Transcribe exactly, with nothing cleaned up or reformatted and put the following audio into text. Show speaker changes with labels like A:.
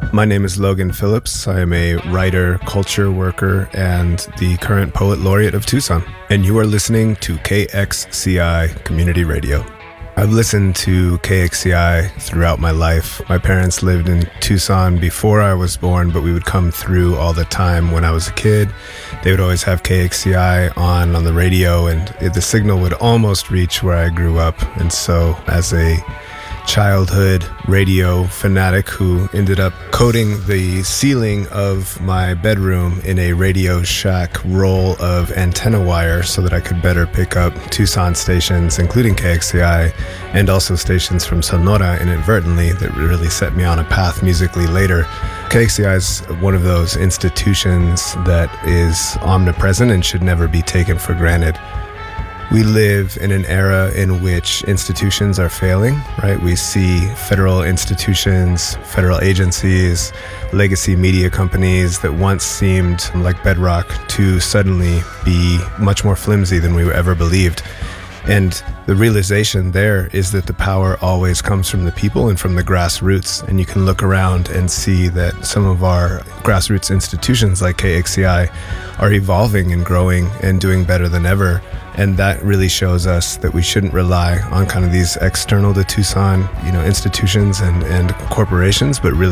A: My name is Logan Phillips. I am a writer, culture worker, and the current poet laureate of Tucson. And you are listening to K X C I Community Radio. I've listened to K X C I throughout my life. My parents lived in Tucson before I was born, but we would come through all the time when I was a kid. They would always have K X C I on on the radio, and it, the signal would almost reach where I grew up. And so as a childhood radio fanatic who ended up coating the ceiling of my bedroom in a Radio Shack roll of antenna wire so that I could better pick up Tucson stations, including K X C I, and also stations from Sonora inadvertently that really set me on a path musically later. K X C I is one of those institutions that is omnipresent and should never be taken for granted. We live in an era in which institutions are failing, right? We see federal institutions, federal agencies, legacy media companies that once seemed like bedrock to suddenly be much more flimsy than we ever believed. And the realization there is that the power always comes from the people and from the grassroots. And you can look around and see that some of our grassroots institutions like K X C I are evolving and growing and doing better than ever. And that really shows us that we shouldn't rely on kind of these external to Tucson, you know, institutions and, and corporations, but really